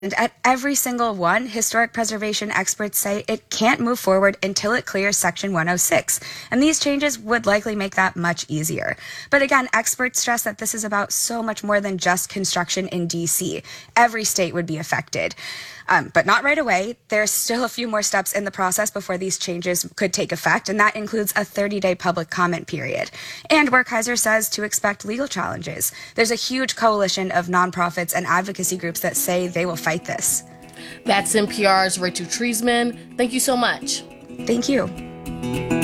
And at every single one, historic preservation experts say it can't move forward until it clears Section 106. And these changes would likely make that much easier. But again, experts stress that this is about so much more than just construction in DC. Every state would be affected. But not right away. There's still a few more steps in the process before these changes could take effect, and that includes a 30-day public comment period. And Werkheiser says to expect legal challenges. There's a huge coalition of nonprofits and advocacy groups that say they will fight this. That's NPR's Rachel Treisman. Thank you so much. Thank you.